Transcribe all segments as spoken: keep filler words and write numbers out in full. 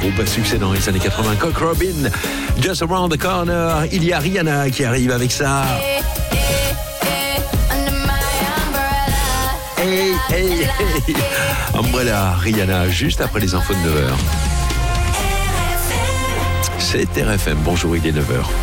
groupe à succès dans les années quatre-vingts. Cock Robin, Just Around the Corner. Il y a Rihanna qui arrive avec ça. Hey, hey, hey. Umbrella, Rihanna, juste après les infos de neuf heures. C'est R F M. Bonjour, il est neuf heures.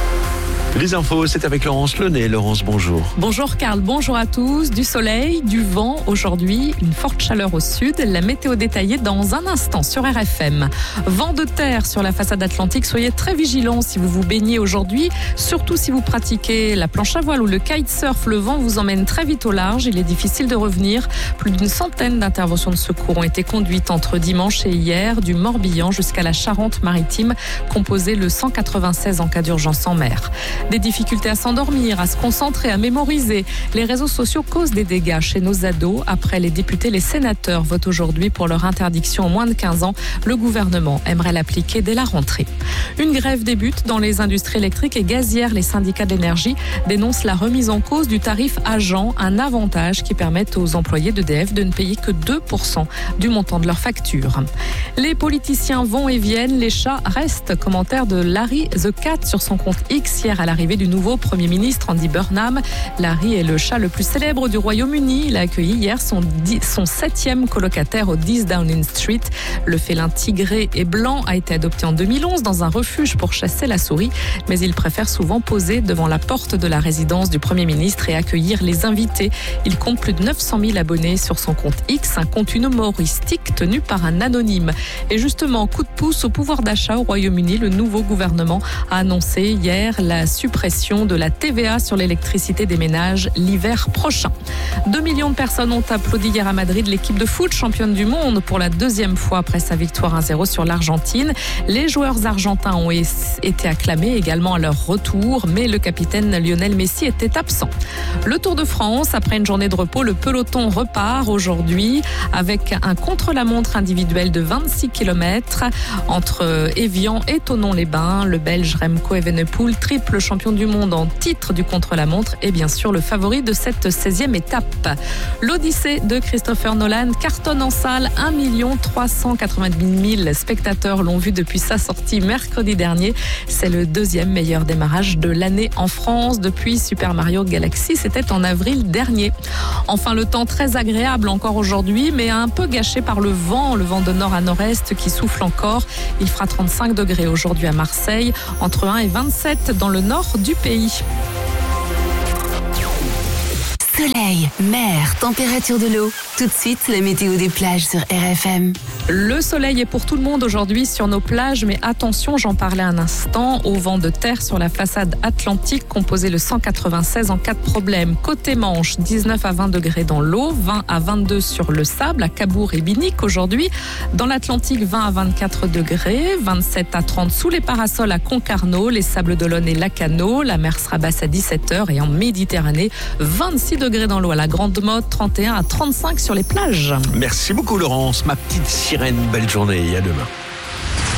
Les infos, c'est avec Laurence Lenay. Laurence, bonjour. Bonjour Carl, bonjour à tous. Du soleil, du vent aujourd'hui, une forte chaleur au sud. La météo détaillée dans un instant sur R F M. Vent de terre sur la façade atlantique. Soyez très vigilants si vous vous baignez aujourd'hui. Surtout si vous pratiquez la planche à voile ou le kitesurf. Le vent vous emmène très vite au large. Il est difficile de revenir. Plus d'une centaine d'interventions de secours ont été conduites entre dimanche et hier, du Morbihan jusqu'à la Charente-Maritime, composé le cent quatre-vingt-seize en cas d'urgence en mer. Des difficultés à s'endormir, à se concentrer, à mémoriser. Les réseaux sociaux causent des dégâts chez nos ados. Après les députés, les sénateurs votent aujourd'hui pour leur interdiction aux moins de quinze ans. Le gouvernement aimerait l'appliquer dès la rentrée. Une grève débute dans les industries électriques et gazières. Les syndicats d'énergie dénoncent la remise en cause du tarif agent, un avantage qui permet aux employés d'E D F de ne payer que deux pour cent du montant de leur facture. Les politiciens vont et viennent, les chats restent. Commentaire de Larry the Cat sur son compte X hier à l'arrivée du nouveau Premier ministre Andy Burnham. Larry est le chat le plus célèbre du Royaume-Uni. Il a accueilli hier son, dix, son septième colocataire au dix Downing Street. Le félin tigré et blanc a été adopté en deux mille onze dans un refuge pour chasser la souris, mais il préfère souvent poser devant la porte de la résidence du Premier ministre et accueillir les invités. Il compte plus de neuf cent mille abonnés sur son compte X, un compte humoristique tenu par un anonyme. Et justement, coup de pouce au pouvoir d'achat au Royaume-Uni, le nouveau gouvernement a annoncé hier la suppression de la T V A sur l'électricité des ménages l'hiver prochain. Deux millions de personnes ont applaudi hier à Madrid l'équipe de foot championne du monde pour la deuxième fois après sa victoire un zéro sur l'Argentine. Les joueurs argentins ont été acclamés également à leur retour, mais le capitaine Lionel Messi était absent. Le Tour de France, après une journée de repos, le peloton repart aujourd'hui avec un contre-la-montre individuel de vingt-six kilomètres entre Évian et Thonon-les-Bains. Le Belge Remco Evenepoel, triple champion du monde en titre du contre-la-montre, est bien sûr le favori de cette seizième étape. L'Odyssée de Christopher Nolan cartonne en salle. un million trois cent quatre-vingt-dix mille spectateurs l'ont vu depuis sa sortie mercredi dernier. C'est le deuxième meilleur démarrage de l'année en France depuis Super Mario Galaxy. C'était en avril dernier. Enfin, le temps très agréable encore aujourd'hui, mais un peu gâché par le vent. Le vent de nord à nord-est qui souffle encore. Il fera trente-cinq degrés aujourd'hui à Marseille, entre un et vingt-sept dans le nord du pays. Soleil, mer, température de l'eau. Tout de suite, la météo des plages sur R F M. Le soleil est pour tout le monde aujourd'hui sur nos plages, mais attention, j'en parlais un instant, au vent de terre sur la façade atlantique, composé le cent quatre-vingt-seize en cas de problème. Côté Manche, dix-neuf à vingt degrés dans l'eau, vingt à vingt-deux sur le sable, à Cabourg et Binic aujourd'hui. Dans l'Atlantique, vingt à vingt-quatre degrés, vingt-sept à trente sous les parasols à Concarneau, les Sables d'Olonne et Lacanau. La mer sera basse à dix-sept heures et en Méditerranée, vingt-six degrés dans l'eau à la Grande Motte, trente et un à trente-cinq sur les plages. Merci beaucoup Laurence, ma petite sirène, belle journée et à demain.